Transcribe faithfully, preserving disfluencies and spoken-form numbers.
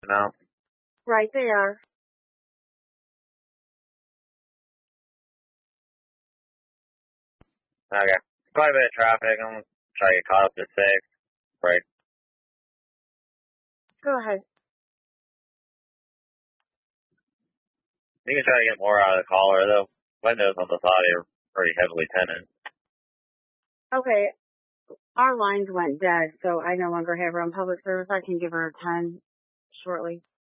now? Right there. Okay. Quite a bit of traffic. I'm going to try to get caught up to six. Right. Go ahead. You can try to get more out of the caller. The windows on the body are pretty heavily tinted. Okay. Our lines went dead, so I no longer have her on public service. I can give her a ten shortly.